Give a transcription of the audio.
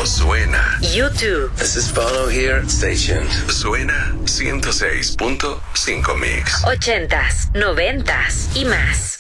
Suena. YouTube. This is Bono here. Stay tuned. Suena 106.5 Mix. 80s, 90s y más.